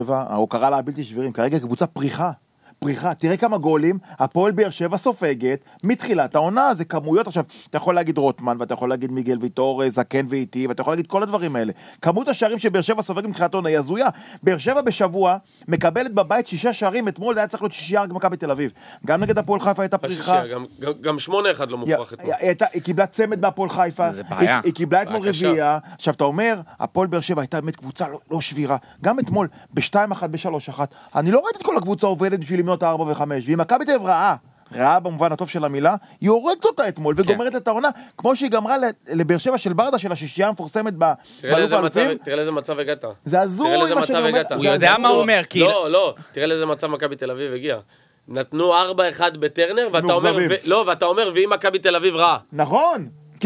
ההוקרה לה בלתי שבירים, כרגע קבוצה פריחה, תראה כמה גולים, הפועל באר שבע סופגת, מתחילת העונה, זה כמויות, עכשיו, אתה יכול להגיד רוטמן, ואתה יכול להגיד מיגל ויטור, זקן ואיטי, ואתה יכול להגיד כל הדברים האלה. כמות השערים שבאר שבע סופגת מתחילת העונה היא הזויה, באר שבע בשבוע מקבלת בבית 6 שערים, אתמול זה היה צריך להיות 6 שערים מכבי תל אביב. גם נגד הפועל חיפה הייתה פריחה. גם 8-1 לא מופרך אתמול. היא קיבלה צמד בהפועל חיפה, היא קיבלה אתמול רביעייה. עכשיו אתה אומר, הפועל באר שבע הייתה באמת קבוצה לא שבירה. גם אתמול ב-2-1, ב-3-1. אני לא ראיתי את כל הקבוצה עובדת בשביל למנות 4 ו-5. ואם מכבי תל אביב רעה במובן הטוב של המילה, היא הורגת אותה אתמול וגומרת את העונה, כמו שהיא גמרה לבאר שבע של ברדה של השישייה המפורסמת באלוף האלופים. תראה לאיזה מצב הגעת. זה הזוי מה שאני אומר. הוא יודע מה הוא אומר. לא, תראה לאיזה מצב מכבי תל אביב הגיע. נתנו 4-1 בטרנר, ואתה אומר, ואם מכבי תל אביב רעה. נכון. כי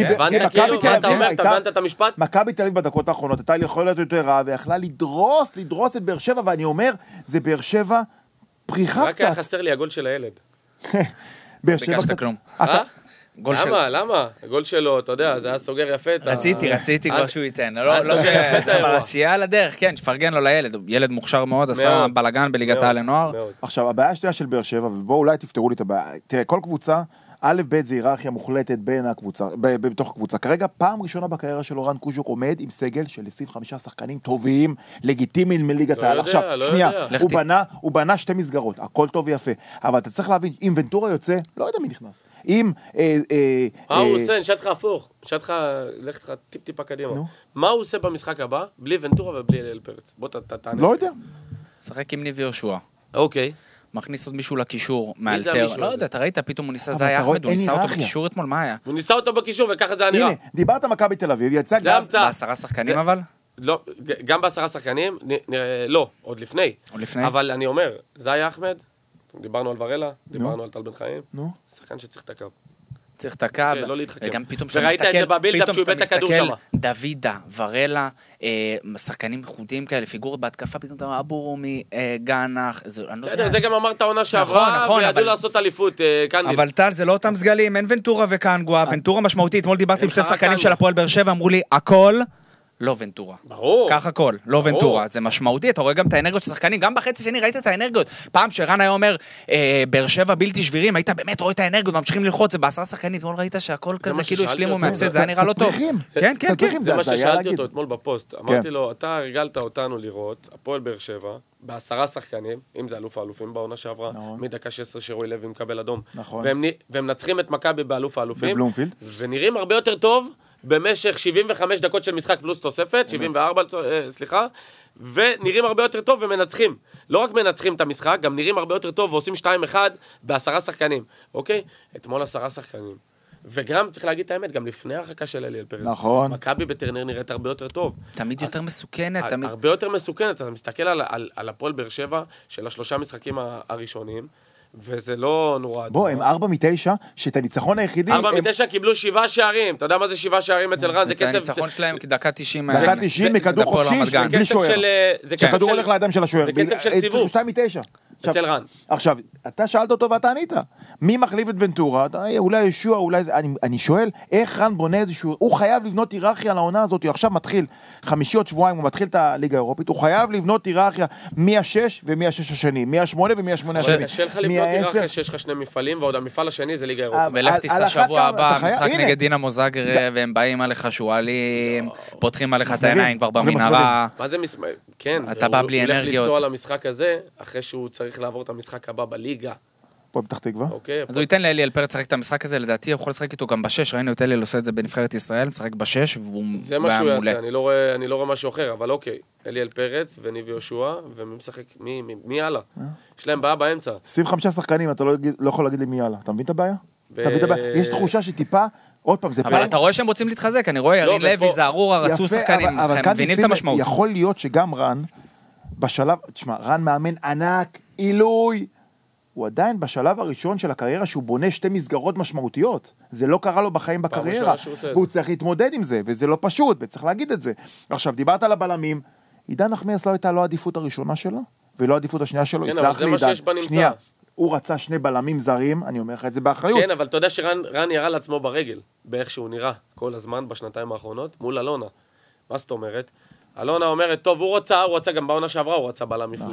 מכבי תל אביב בדקות האחרונות הייתה יכולה להיות יותר רעה, ויכלה לדרוס את באר שבע, ואני אומר, זה באר שבע פריחה קצת. רק היה חסר לי הגול של הילד. ביקשת כלום. למה? הגול שלו, אתה יודע, זה היה סוגר יפה. רציתי כבר שהוא ייתן. אבל שיהיה על הדרך, כן, שפרגן לו לילד. ילד מוכשר מאוד, עשה בלגן בליגת העל לנוער. עכשיו, הבעיה השנייה של באר שבע, ובואו אולי תפתרו לי את הבעיה. תראה, כל קבוצה, א' ב' זה היררכיה מוחלטת בין הקבוצה, בתוך הקבוצה. כרגע פעם ראשונה בקריירה של אורן קוז'וק עומד עם סגל של 25 שחקנים טובים, לגיטימיים מליגת העל. עכשיו, שנייה, הוא בנה 2 מסגרות, הכל טוב ויפה. אבל אתה צריך להבין, אם ונטורה יוצא, לא יודע מי נכנס. אם... הוא עושה, נשאט לך הפוך, נשאט לך, לך לך טיפ-טיפה קדימה. מה הוא עושה במשחק הבא? בלי ונטורה ובלי אליאל פרץ. בוא תענה. לא יודע. שחק עם ניב יהושע. אוקיי. מכניס עוד מישהו לקישור, מאלתר, לא יודע, אתה ראית, פתאום הוא ניסה זה היה אחמד, הוא ניסה אותו בקישור אתמול, מה היה? הוא ניסה אותו בקישור וככה זה היה נראה. הנה, דיברת מכבי תל אביב, יצא גם... ב10 שחקנים אבל? לא, גם ב10 שחקנים, לא, עוד לפני. אבל אני אומר, זה היה אחמד, דיברנו על ורלה, דיברנו על טל בן חיים, שחקן שצריך את הקו. צריך את הקו, וגם פתאום שאתה מסתכל, דוידה, ורלה, שחקנים איכותיים כאלה, פיגורות בהתקפה, פתאום אתה אומר, אבו רומי, גנח, זה גם אמרת העונה שעברה, וידעו לעשות אליפות, קנדיל. אבל טל, זה לא אותם סגלים, אין ונטורה וקנגואה, ונטורה משמעותית, אתמול דיברתי עם 2 שחקנים של הפועל באר שבע, אמרו לי, הכל לא ונטורה. ברור. כך הכל, לא ונטורה. זה משמעותי, אתה רואה גם את האנרגיות של שחקנים, גם בחצי שני ראית את האנרגיות. פעם שרן היה אומר, באר שבע בלתי שבירים, היית באמת רואה את האנרגיות, ממשיכים ללחוץ, זה ב10 שחקנים, אתמול ראית שהכל כזה כאילו השלימו מהפסד, זה היה נראה לא טוב. כן, כן, כן. זה מה ששאלתי אותו אתמול בפוסט. אמרתי לו, אתה הרגלת אותנו לראות, הפועל באר שבע, ב10 שחקנים, אם זה אלוף האלופים בעונה שעברה, מדקה 16 שרוי לוי מקבל אדום. והם נצחים את מכבי באלוף האלופים, ונראים הרבה יותר טוב במשך 75 דקות של משחק פלוס תוספת, 74, סליחה, ונראים הרבה יותר טוב ומנצחים. לא רק מנצחים את המשחק, גם נראים הרבה יותר טוב ועושים 2-1 ב10 שחקנים. אוקיי? אתמול 10 שחקנים. וגם צריך להגיד את האמת, גם לפני ההרחקה של אליאל פרץ. נכון. מכבי בטרנר נראית הרבה יותר טוב. תמיד יותר מסוכנת. הרבה יותר מסוכנת. אתה מסתכל על הפועל באר שבע של 3 משחקים הראשונים, וזה לא נורא. בוא, הם 4-9, שאת הניצחון היחידי... 4-9 קיבלו 7 שערים. אתה יודע מה זה 7 שערים אצל רן? זה קצב... הניצחון שלהם כדקה 90... דקה 90 מכדור חופשי, בלי שוער. שהכדור הולך לידיים של השוער. זה קצב של סיבוב. 2-9. אצל רן. עכשיו, אתה שאלת אותו ואתה ענית. מי מחליף את ונטורה? אולי ישוע, אולי זה... אני שואל, איך רן בונה איזשהו... הוא חייב לבנות היררכיה לעונה הזאת. הוא עכשיו מתחיל, 5 עוד שבועיים, הוא מתחיל את הליגה האירופית. הוא חייב לבנות היררכיה מ-6 ומ-6 השני. מ-8 ומ-8 השני. קשה לך לבנות היררכיה שיש לך 2 מפעלים, ועוד המפעל השני זה ליגה אירופית. ולך תיסע שבוע הבא, משחק נגד דינמו זאגרב, והם באים עליך שועלים, פותחים עליך את העיניים כבר במנהרה. מה זה מסמך? כן. אתה בא בלי אנרגיות. הוא הולך לנסוע למשחק הזה, אחרי שהוא צריך לעבור את המשחק הבא בליגה. פה בפתח תקווה. אז הוא ייתן לאליאל פרץ לשחק את המשחק הזה, לדעתי הוא יכול לשחק איתו גם ב6, ראינו את אליאל עושה את זה בנבחרת ישראל, משחק ב6, והוא זה מה שהוא יעשה, אני לא רואה משהו אחר, אבל אוקיי, אליאל פרץ וניב יהושע, ומי משחק, מי הלאה? יש להם בעיה באמצע. 25 שחקנים, אתה לא יכול להגיד לי מי הלאה. אתה מבין את הבעיה? יש תחושה שטיפה, עוד פעם, זה אבל אתה רואה שהם רוצים להתחזק, אני רואה ירין לוי, זערורה, רצו שחקנים, הם מבינים את המשמעות. יכול להיות שגם רן, בשלב, תשמע, רן מאמן ענק, עילוי, הוא עדיין בשלב הראשון של הקריירה שהוא בונה 2 מסגרות משמעותיות. זה לא קרה לו בחיים בקריירה, והוא צריך להתמודד עם זה, וזה לא פשוט, וצריך להגיד את זה. עכשיו, דיברת על הבלמים, עידן נחמיאס לא הייתה לא העדיפות הראשונה שלו, ולא העדיפות השנייה שלו, יסלח לי עידן. שנייה, הוא רצה 2 בלמים זרים, אני אומר לך את זה באחריות. כן, אבל אתה יודע שרן ירה לעצמו ברגל, באיך שהוא נראה כל הזמן בשנתיים האחרונות, מול אלונה. מה זאת אומרת? אלונה אומרת, טוב, הוא רצה גם בעונה שעברה, הוא רצה בלם מפלט.